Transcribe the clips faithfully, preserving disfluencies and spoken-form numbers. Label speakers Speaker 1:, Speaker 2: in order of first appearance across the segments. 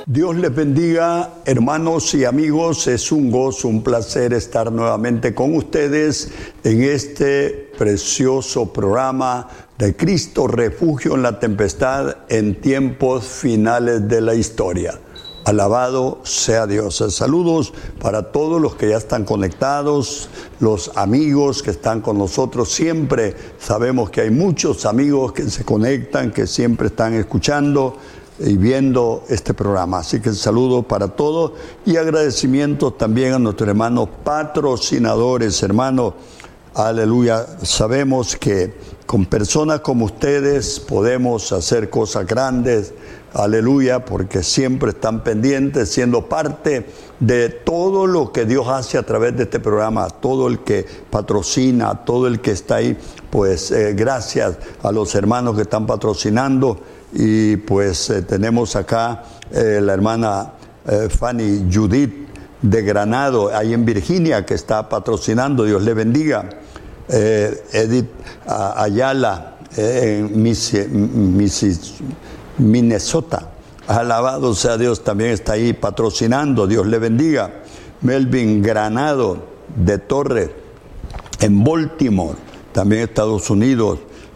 Speaker 1: Dios les bendiga, hermanos y amigos. Es un gozo, un placer estar nuevamente con ustedes en este precioso programa de Cristo, refugio en la tempestad en tiempos finales de la historia. Alabado sea Dios. Saludos para todos los que ya están conectados, los amigos que están con nosotros. Siempre sabemos que hay muchos amigos que se conectan, que siempre están escuchando y viendo este programa. Así que saludo para todos y agradecimientos también a nuestros hermanos patrocinadores, hermanos. Aleluya. Sabemos que con personas como ustedes podemos hacer cosas grandes. Aleluya, porque siempre están pendientes, siendo parte de todo lo que Dios hace a través de este programa. Todo el que patrocina, todo el que está ahí, pues eh, gracias a los hermanos que están patrocinando. Y pues eh, tenemos acá eh, la hermana eh, Fanny Judith de Granado, ahí en Virginia, que está patrocinando. Dios le bendiga. Eh, Edith a, Ayala eh, en Miss, Miss, Minnesota. Alabado sea Dios, también está ahí patrocinando. Dios le bendiga. Melvin Granado de Torre en Baltimore, también Estados Unidos.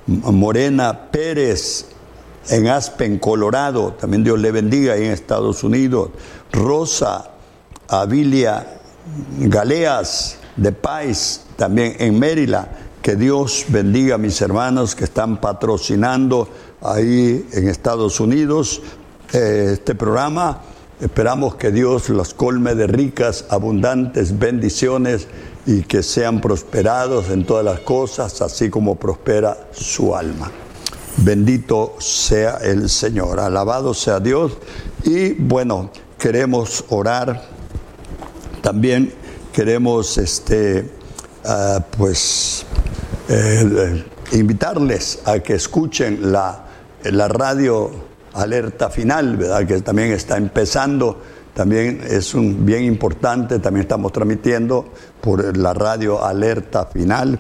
Speaker 1: Morena Pérez en Aspen, Colorado, también Dios le bendiga, ahí en Estados Unidos. Rosa Avilia Galeas de Pais, también en Maryland. Que Dios bendiga a mis hermanos que están patrocinando ahí en Estados Unidos eh, este programa. Esperamos que Dios los colme de ricas, abundantes bendiciones y que sean prosperados en todas las cosas, así como prospera su alma. Bendito sea el Señor, alabado sea Dios. Y bueno, queremos orar, también queremos este, uh, pues eh, invitarles a que escuchen la, la radio Alerta Final, ¿verdad? Que también está empezando, también es un bien importante. También estamos transmitiendo por la radio Alerta Final,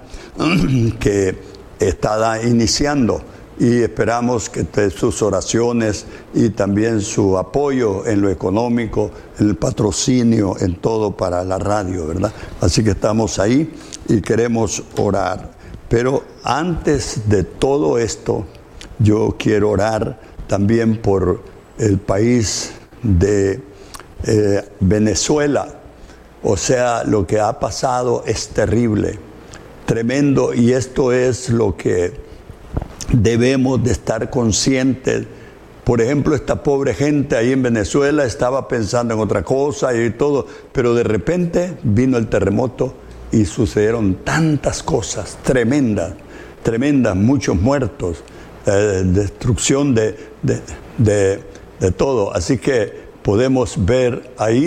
Speaker 1: que está iniciando. Y esperamos que sus oraciones y también su apoyo en lo económico, en el patrocinio, en todo para la radio, ¿verdad? Así que estamos ahí y queremos orar. Pero antes de todo esto, yo quiero orar también por el país de eh, Venezuela. O sea, lo que ha pasado es terrible, tremendo, y esto es lo que debemos de estar conscientes. Por ejemplo, esta pobre gente ahí en Venezuela estaba pensando en otra cosa y todo, pero de repente vino el terremoto y sucedieron tantas cosas tremendas, tremendas, muchos muertos, eh, destrucción de, de, de, de todo. Así que podemos ver ahí